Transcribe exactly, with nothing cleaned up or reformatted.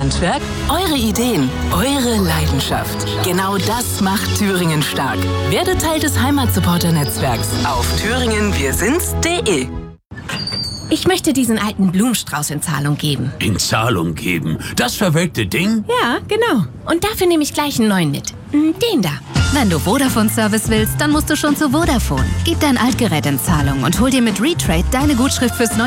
Handwerk? Eure Ideen, eure Leidenschaft. Genau das macht Thüringen stark. Werde Teil des Heimatsupporter-Netzwerks auf thüringen wir sind's punkt de. Ich möchte diesen alten Blumenstrauß in Zahlung geben. In Zahlung geben? Das verwelkte Ding? Ja, genau. Und dafür nehme ich gleich einen neuen mit. Den da. Wenn du Vodafone-Service willst, dann musst du schon zu Vodafone. Gib dein Altgerät in Zahlung und hol dir mit Retrade deine Gutschrift fürs neue